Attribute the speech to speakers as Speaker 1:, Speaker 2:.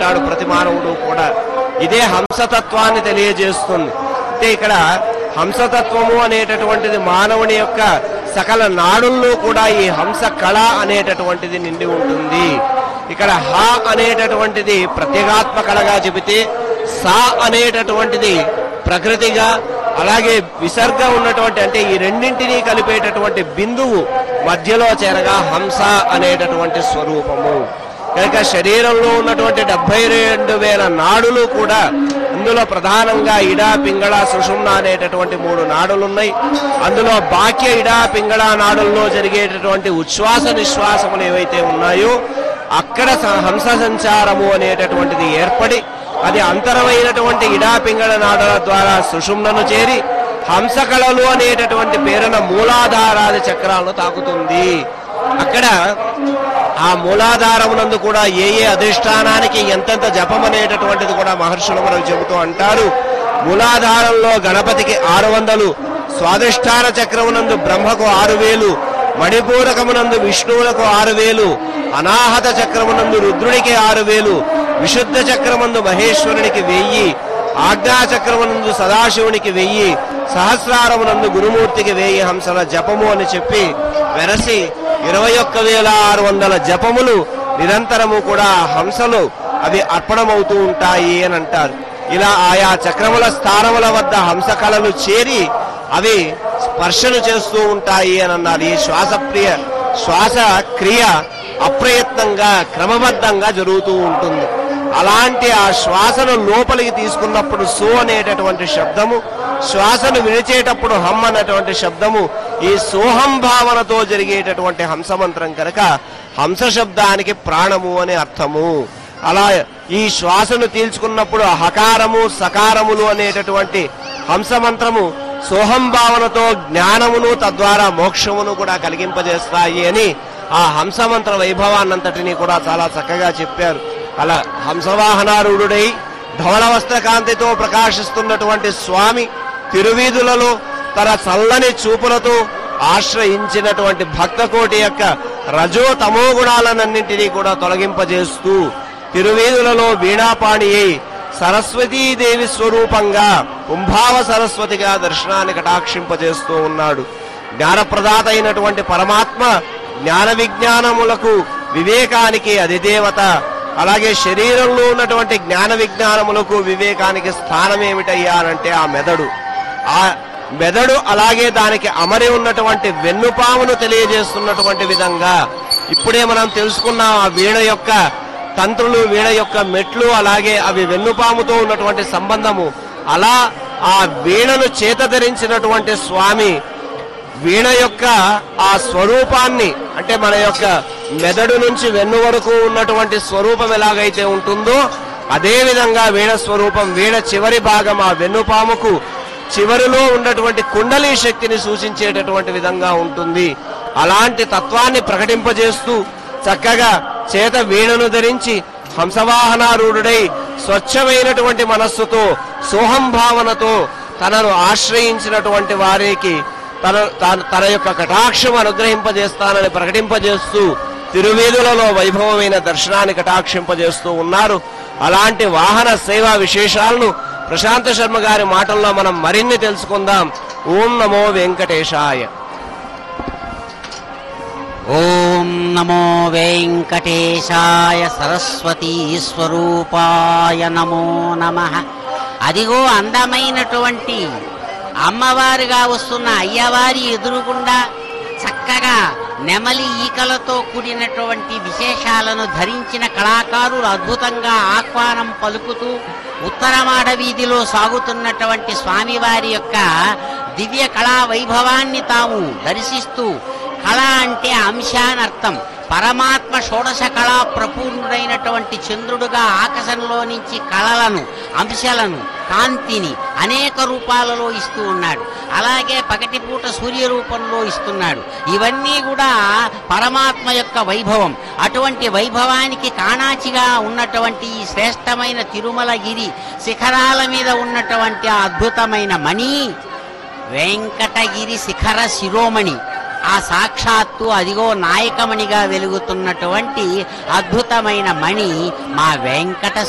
Speaker 1: ఉంటాడు ప్రతి మానవుడు కూడా. ఇదే హంసతత్వాన్ని తెలియజేస్తుంది. అంటే ఇక్కడ హంసతత్వము అనేటటువంటిది మానవుని యొక్క సకల నాడుల్లో కూడా ఈ హంస కళ అనేటటువంటిది నిండి ఉంటుంది. ఇక్కడ హ అనేటటువంటిది ప్రత్యేగాత్మ కళగా చెబితే, సా అనేటటువంటిది ప్రకృతిగా, అలాగే విసర్గ ఉన్నటువంటి అంటే ఈ రెండింటినీ కలిపేటటువంటి బిందువు మధ్యలో చేరగా హంస అనేటటువంటి స్వరూపము. కనుక శరీరంలో ఉన్నటువంటి 72,000 నాడులు కూడా అందులో ప్రధానంగా ఇడా, పింగళ, సుషుమ్న అనేటటువంటి 3 నాడులు ఉన్నాయి. అందులో బాక్య, ఇడా, పింగళ నాడుల్లో జరిగేటటువంటి ఉచ్ఛ్వాస నిశ్వాసములు ఏవైతే ఉన్నాయో అక్కడ హంస సంచారము అనేటటువంటిది ఏర్పడి అది అంతరమైనటువంటి ఇడా, పింగళ నాడుల ద్వారా సుషుమ్నను చేరి హంసకళలు అనేటటువంటి పేరున మూలాధారాది చక్రాలను తాకుతుంది. అక్కడ ఆ మూలాధారమునందు కూడా ఏ అధిష్టానానికి ఎంతెంత జపం అనేటటువంటిది కూడా మహర్షులు మనకు చెబుతూ అంటారు. మూలాధారంలో గణపతికి 600, స్వాధిష్టాన చక్రమునందు బ్రహ్మకు 6,000, మణిపూరకమునందు విష్ణువులకు 6,000, అనాహత చక్రమునందు రుద్రునికి 6,000, విశుద్ధ చక్రమందు మహేశ్వరునికి 1000, ఆజ్ఞాచక్రమునందు సదాశివునికి 1000, సహస్రారమునందు గురుమూర్తికి 1000 హంసల జపము అని చెప్పి వెరసి 21,600 జపములు నిరంతరము కూడా హంసలు అవి అర్పణమవుతూ ఉంటాయి అని అంటారు. ఇలా ఆయా చక్రముల స్థానముల వద్ద హంస కళలు చేరి అవి స్పర్శను చేస్తూ ఉంటాయి అని అన్నారు. ఈ శ్వాస క్రియ అప్రయత్నంగా క్రమబద్ధంగా జరుగుతూ ఉంటుంది. అలాంటి ఆ శ్వాసను లోపలికి తీసుకున్నప్పుడు సో అనేటటువంటి శబ్దము, శ్వాసను విడిచేటప్పుడు హమ్ అనేటువంటి శబ్దము, ఈ సోహం భావనతో జరిగేటటువంటి హంసమంత్రం కనుక హంస శబ్దానికి ప్రాణము అనే అర్థము. అలా ఈ శ్వాసను తీల్చుకున్నప్పుడు హకారము సకారములు అనేటటువంటి హంసమంత్రము సోహం భావనతో జ్ఞానమును తద్వారా మోక్షమును కూడా కలిగింపజేస్తాయి అని ఆ హంసమంత్ర వైభవాన్నంతటినీ కూడా చాలా చక్కగా చెప్పారు. అలా హంసవాహనారూఢుడై ధవళ వస్త్ర కాంతితో ప్రకాశిస్తున్నటువంటి స్వామి తిరువీధులలో తన చల్లని చూపులతో ఆశ్రయించినటువంటి భక్తకోటి యొక్క రజో తమో గుణాలన్నింటినీ కూడా తొలగింపజేస్తూ తిరువీధులలో వీణాపాణి అయి సరస్వతీదేవి స్వరూపంగా కుంభావ సరస్వతిగా దర్శనాన్ని కటాక్షింపజేస్తూ ఉన్నాడు. జ్ఞానప్రదాత అయినటువంటి పరమాత్మ జ్ఞాన విజ్ఞానములకు వివేకానికి అధిదేవత. అలాగే శరీరంలో ఉన్నటువంటి జ్ఞాన విజ్ఞానములకు వివేకానికి స్థానం ఏమిటయ్యా అంటే ఆ మెదడు. ఆ మెదడు అలాగే దానికి అమరి ఉన్నటువంటి వెన్నుపామును తెలియజేస్తున్నటువంటి విధంగా ఇప్పుడే మనం తెలుసుకున్నాం. ఆ వీణ యొక్క తంత్రులు, వీణ యొక్క మెట్లు, అలాగే అవి వెన్నుపాముతో ఉన్నటువంటి సంబంధము. అలా ఆ వీణను చేత ధరించినటువంటి స్వామి వీణ యొక్క ఆ స్వరూపాన్ని అంటే మన యొక్క మెదడు నుంచి వెన్ను వరకు ఉన్నటువంటి స్వరూపం ఎలాగైతే ఉంటుందో అదే విధంగా వీణ స్వరూపం, వీణ చివరి భాగం ఆ వెన్నుపాముకు చివరిలో ఉన్నటువంటి కుండలి శక్తిని సూచించేటటువంటి విధంగా ఉంటుంది. అలాంటి తత్వాన్ని ప్రకటింపజేస్తూ చక్కగా చేత వీణను ధరించి హంసవాహనారూఢుడై స్వచ్ఛమైనటువంటి మనస్సుతో సోహం భావనతో తనను ఆశ్రయించినటువంటి వారికి తన యొక్క కటాక్షం అనుగ్రహింపజేస్తానని ప్రకటింపజేస్తూ తిరువీధులలో వైభవమైన దర్శనాన్ని కటాక్షింపజేస్తూ ఉన్నారు. అలాంటి వాహన సేవా విశేషాలను ప్రశాంత శర్మ గారి మాటల్లో మనం మరిన్ని తెలుసుకుందాం. ఓం నమో వెంకటేశాయ.
Speaker 2: ఓం నమో వెంకటేశాయ సరస్వతీ స్వరూపాయ నమో నమః. అదిగో అందమైనటువంటి అమ్మవారుగా వస్తున్న అయ్యవారి ఎదురుగుండా చక్కగా నెమలి ఈకలతో కూడినటువంటి విశేషాలను ధరించిన కళాకారులు అద్భుతంగా ఆహ్వానం పలుకుతూ ఉత్తరమాడ వీధిలో సాగుతున్నటువంటి స్వామివారి యొక్క దివ్య కళా వైభవాన్ని తాము దర్శిస్తూ, కళ అంటే అంశ అనర్థం. పరమాత్మ షోడశ కళా ప్రపూర్ణుడైనటువంటి చంద్రుడుగా ఆకాశంలో నుంచి కళలను, అంశాలను, కాంతిని అనేక రూపాలలో ఇస్తూ ఉన్నాడు. అలాగే పగటిపూట సూర్య రూపంలో ఇస్తున్నాడు. ఇవన్నీ కూడా పరమాత్మ యొక్క వైభవం. అటువంటి వైభవానికి కాణాచిగా ఉన్నటువంటి ఈ శ్రేష్టమైన తిరుమలగిరి శిఖరాల మీద ఉన్నటువంటి ఆ అద్భుతమైన మణి వెంకటగిరి శిఖర శిరోమణి. ఆ సాక్షాత్తు అదిగో నాయకమణిగా వెలుగుతున్నటువంటి అద్భుతమైన మణి మా వెంకట